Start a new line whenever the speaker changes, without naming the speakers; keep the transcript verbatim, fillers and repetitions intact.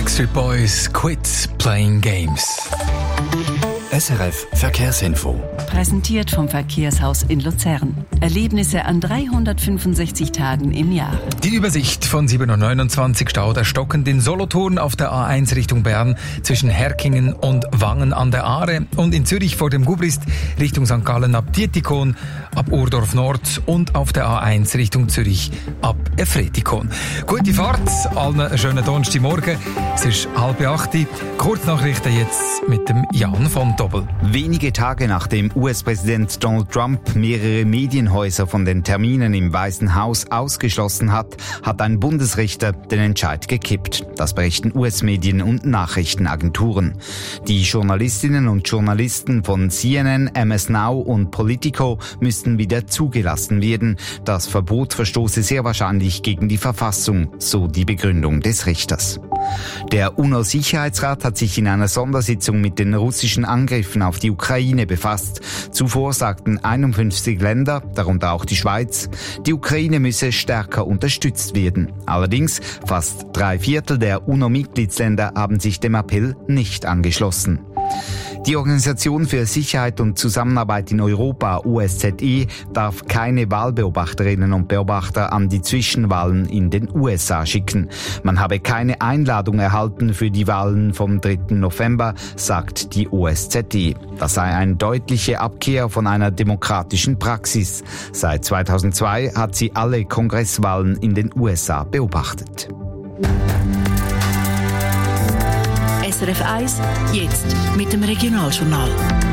Backstreet Boys, Quit Playing Games.
S R F Verkehrsinfo.
Präsentiert vom Verkehrshaus in Luzern. Erlebnisse an dreihundertfünfundsechzig Tagen im Jahr.
Die Übersicht von sieben Uhr neunundzwanzig Stau der stockend in Solothurn auf der A eins Richtung Bern zwischen Herkingen und Wangen an der Aare und in Zürich vor dem Gubrist Richtung Sankt Gallen ab Dietikon, ab Urdorf Nord und auf der A eins Richtung Zürich ab Efretikon. Gute Fahrt, allen einen schönen Donnerstagmorgen. Es ist halb acht. Kurznachrichten jetzt mit dem Jan von Dobbel.
Wenige Tage nachdem U S-Präsident Donald Trump mehrere Medienhäuser von den Terminen im Weißen Haus ausgeschlossen hat, hat ein Bundesrichter den Entscheid gekippt. Das berichten U S-Medien und Nachrichtenagenturen. Die Journalistinnen und Journalisten von C N N, M S Now und Politico müssten wieder zugelassen werden. Das Verbot verstoße sehr wahrscheinlich gegen die Verfassung, so die Begründung des Richters. Der UNO-Sicherheitsrat hat sich in einer Sondersitzung mit den russischen Angriffen auf die Ukraine befasst. Zuvor sagten einundfünfzig Länder, darunter auch die Schweiz, die Ukraine müsse stärker unterstützt werden. Allerdings, fast drei Viertel der UNO-Mitgliedsländer haben sich dem Appell nicht angeschlossen. Die Organisation für Sicherheit und Zusammenarbeit in Europa, O S Z E, darf keine Wahlbeobachterinnen und Beobachter an die Zwischenwahlen in den U S A schicken. Man habe keine Einladung erhalten für die Wahlen vom dritten November, sagt die O S Z E. Das sei eine deutliche Abkehr von einer demokratischen Praxis. Seit zweitausendzwei hat sie alle Kongresswahlen in den U S A beobachtet.
S R F eins, jetzt mit dem Regionaljournal.